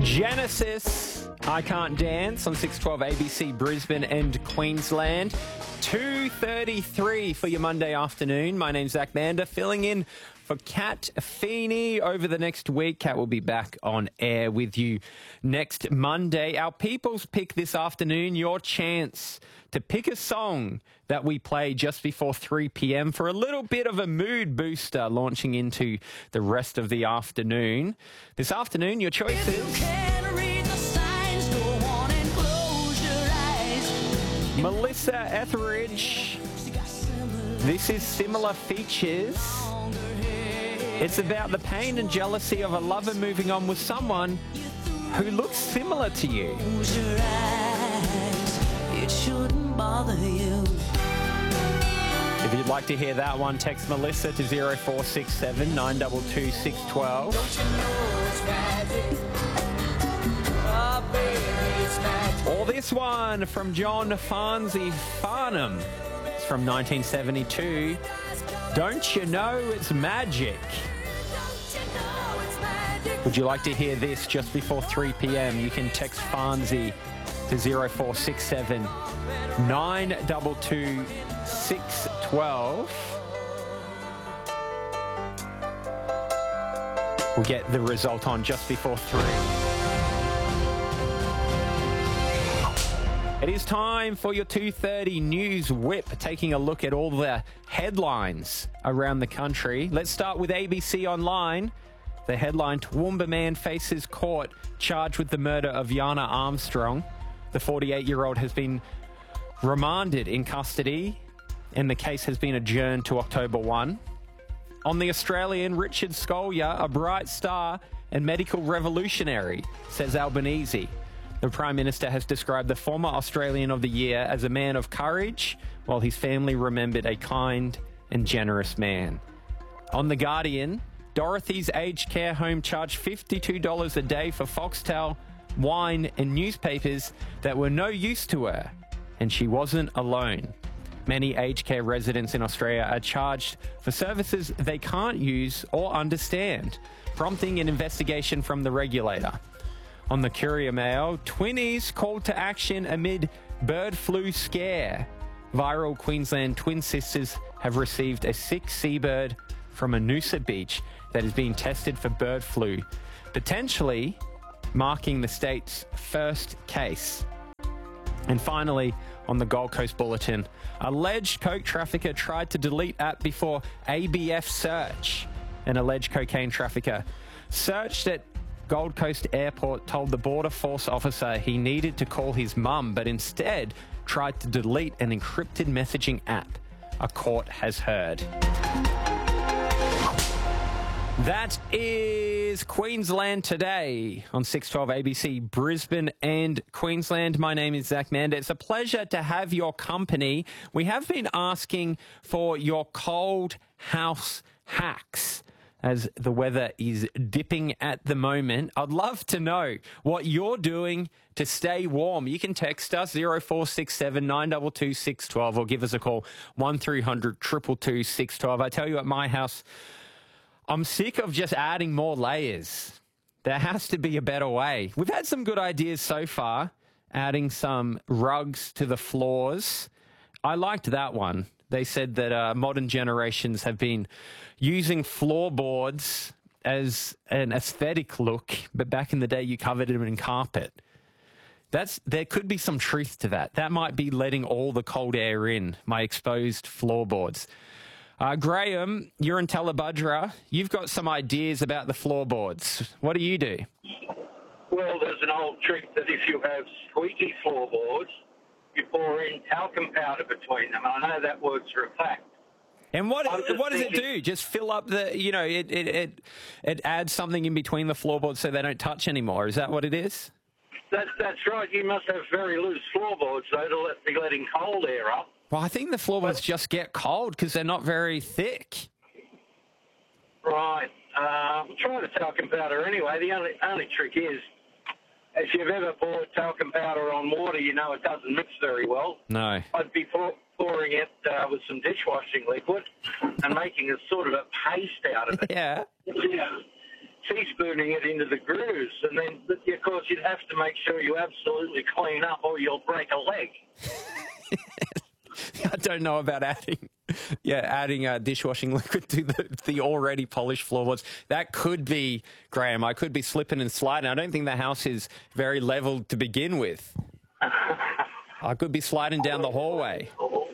Genesis, I Can't Dance on 612 ABC Brisbane and Queensland. 2:33 for your Monday afternoon. My name's Zach Mander, filling in for Kat Feeney over the next week. Kat will be back on air with you next Monday. Our People's Pick this afternoon, your chance to pick a song that we play just before 3 p.m. for a little bit of a mood booster launching into the rest of the afternoon. This afternoon, your choice is Melissa Etheridge. This is Similar Features. It's about the pain and jealousy of a lover moving on with someone who looks similar to you. It shouldn't bother you. If you'd like to hear that one, text Melissa to 0467 922 612. Or this one from John Farnsey Farnham. It's from 1972. Don't you know it's magic? Would you like to hear this just before 3 p.m? You can text Farnsey to 0467 922 612. We'll get the result on just before 3. It is time for your 2:30 News Whip, taking a look at all the headlines around the country. Let's start with ABC Online. The headline, Toowoomba man faces court charged with the murder of Yana Armstrong. The 48-year-old has been remanded in custody and the case has been adjourned to October 1. On The Australian, Richard Scolyer, a bright star and medical revolutionary, says Albanese. The Prime Minister has described the former Australian of the Year as a man of courage, while his family remembered a kind and generous man. On The Guardian, Dorothy's aged care home charged $52 a day for foxtail, wine and newspapers that were no use to her, and she wasn't alone. Many aged care residents in Australia are charged for services they can't use or understand, prompting an investigation from the regulator. On the Courier Mail, Twinnies called to action amid bird flu scare. Viral Queensland twin sisters have received a sick seabird from a Noosa beach that is being tested for bird flu, potentially marking the state's first case. And finally, on the Gold Coast Bulletin, alleged coke trafficker tried to delete app before ABF search. An alleged cocaine trafficker searched at Gold Coast Airport, told the Border Force officer he needed to call his mum, but instead tried to delete an encrypted messaging app, a court has heard. That is Queensland Today on 612 ABC Brisbane and Queensland. My name is Zach Mander. It's a pleasure to have your company. We have been asking for your cold house hacks as the weather is dipping at the moment. I'd love to know what you're doing to stay warm. You can text us 0467 922 612 or give us a call 1300 222 612. I tell you, at my house, I'm sick of just adding more layers. There has to be a better way. We've had some good ideas so far, adding some rugs to the floors. I liked that one. They said that modern generations have been using floorboards as an aesthetic look, but back in the day you covered them in carpet. There could be some truth to that. That might be letting all the cold air in, my exposed floorboards. Graham, you're in Tallebudgera. You've got some ideas about the floorboards. What do you do? Well, there's an old trick that if you have squeaky floorboards, you pour in talcum powder between them. I know that works for a fact. And what does it do? Just fill up the, it adds something in between the floorboards so they don't touch anymore. Is that what it is? That's right. You must have very loose floorboards, though, to be letting cold air up. Well, I think the floorboards just get cold because they're not very thick. Right. Try the talcum powder anyway. The only trick is, if you've ever poured talcum powder on water, you know it doesn't mix very well. No. I'd be pouring it with some dishwashing liquid and making a sort of a paste out of it. Yeah. teaspooning it into the grooves. And then, of course, you'd have to make sure you absolutely clean up or you'll break a leg. I don't know about adding dishwashing liquid to the already polished floorboards. That could be, Graham, I could be slipping and sliding. I don't think the house is very level to begin with. I could be sliding down the hallway.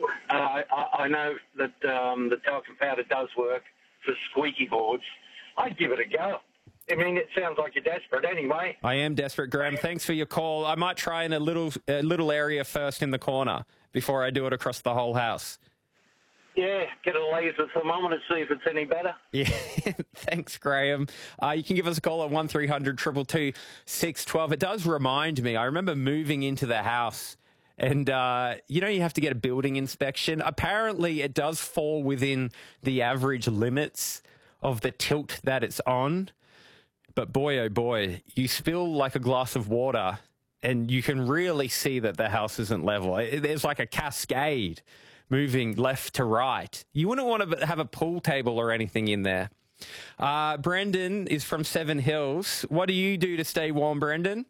I know that the talcum powder does work for squeaky boards. I'd give it a go. I mean, it sounds like you're desperate anyway. I am desperate, Graham. Thanks for your call. I might try in a little area first in the corner before I do it across the whole house. Yeah, get a laser thermometer, see if it's any better. Yeah, thanks, Graham. You can give us a call at 1300 222 612. It does remind me, I remember moving into the house and, you have to get a building inspection. Apparently, it does fall within the average limits of the tilt that it's on. But boy, oh boy, you spill like a glass of water and you can really see that the house isn't level. There's like a cascade moving left to right. You wouldn't want to have a pool table or anything in there. Brendan is from Seven Hills. What do you do to stay warm, Brendan?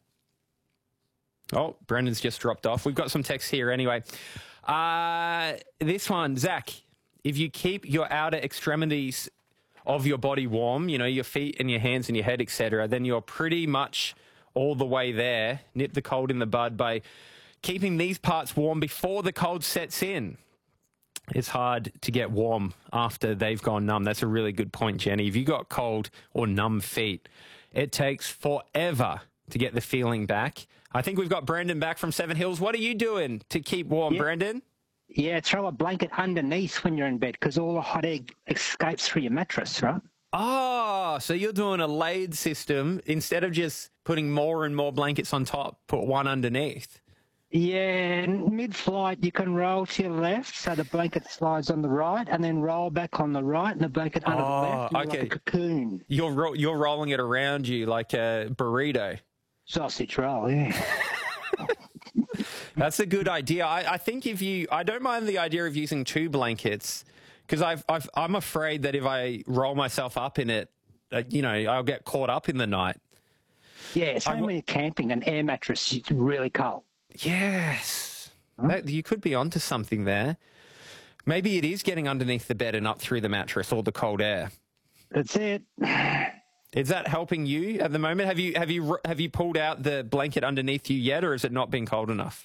Oh, Brendan's just dropped off. We've got some texts here anyway. This one, Zach, if you keep your outer extremities of your body warm, your feet and your hands and your head, etc., then you're pretty much all the way there. Nip the cold in the bud by keeping these parts warm before the cold sets in. It's hard to get warm after they've gone numb. That's a really good point, Jenny. If you got cold or numb feet, it takes forever to get the feeling back. I think we've got Brendan back from Seven Hills. What are you doing to keep warm, Brendan? Yeah, throw a blanket underneath when you're in bed because all the hot air escapes through your mattress, right? Oh, so you're doing a layered system. Instead of just putting more and more blankets on top, put one underneath. Yeah, mid-flight you can roll to your left so the blanket slides on the right and then roll back on the right and the blanket under the left. Okay. Like a cocoon. You're rolling it around you like a burrito. Sausage roll, yeah. That's a good idea. I think I don't mind the idea of using two blankets because I'm afraid that if I roll myself up in it, I'll get caught up in the night. Yeah, same when you're camping, an air mattress is really cold. Yes. You could be onto something there. Maybe it is getting underneath the bed and up through the mattress, all the cold air. That's it. Is that helping you at the moment? Have you pulled out the blanket underneath you yet, or has it not been cold enough?